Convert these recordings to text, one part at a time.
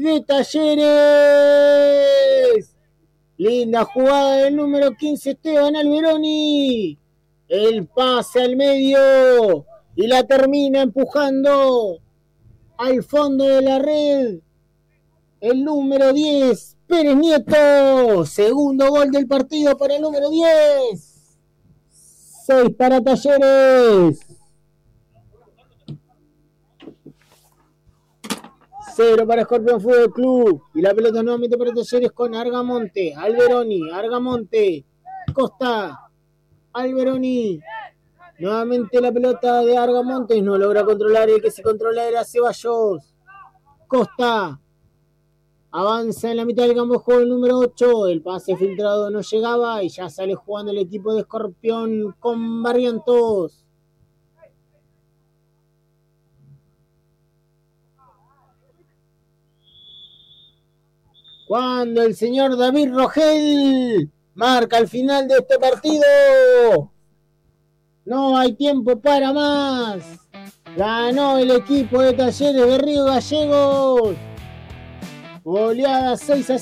de Talleres. Linda jugada del número 15, Esteban Alberoni. El pase al medio y la termina empujando al fondo de la red. El número 10, Pérez Nieto. Segundo gol del partido para el número 10. 6 para Talleres. 0 para Escorpión Fútbol Club. Y la pelota nuevamente para Talleres con Argamonte. Alberoni, Argamonte. Costa. Alberoni. Nuevamente la pelota de Argamontes. No logra controlar. El que se controla era Ceballos. Costa. Avanza en la mitad del campo de juego el número 8. El pase filtrado no llegaba. Y ya sale jugando el equipo de Escorpión con Barrientos. Cuando el señor David Rogel marca el final de este partido. No hay tiempo para más. Ganó el equipo de Talleres de Río Gallegos. Goleó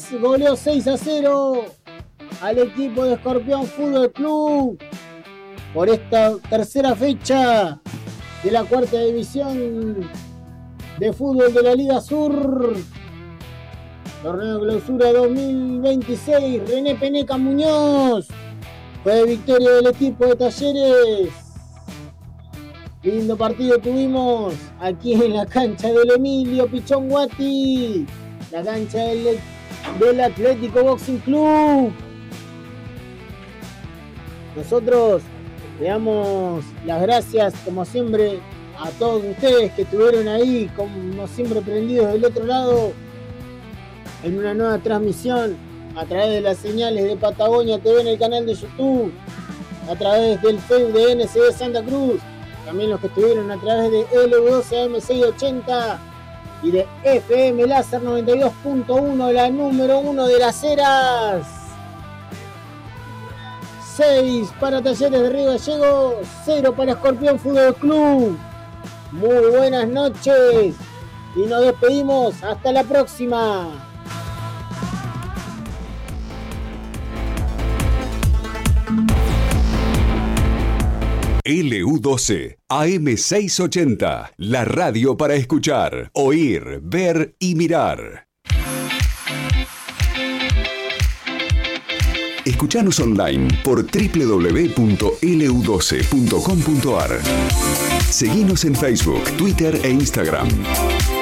6-0 al equipo de Escorpión Fútbol Club por esta tercera fecha de la cuarta división de fútbol de la Liga Sur. Torneo Clausura 2026, René Peneca Muñoz. Fue victoria del equipo de Talleres. Lindo partido tuvimos aquí en la cancha del Emilio Pichón Guati, la cancha del Atlético Boxing Club. Nosotros le damos las gracias, como siempre, a todos ustedes que estuvieron ahí, como siempre, prendidos del otro lado, en una nueva transmisión a través de las señales de Patagonia TV en el canal de YouTube, a través del Facebook de NCB Santa Cruz, también los que estuvieron a través de L12AM680 y de FM Láser 92.1, la número 1 de las Heras. 6 para Talleres de Río Gallegos, 0 para Escorpión Fútbol Club. Muy buenas noches y nos despedimos hasta la próxima. LU12, AM680, la radio para escuchar, oír, ver y mirar. Escuchanos online por www.lu12.com.ar. Seguinos en Facebook, Twitter e Instagram.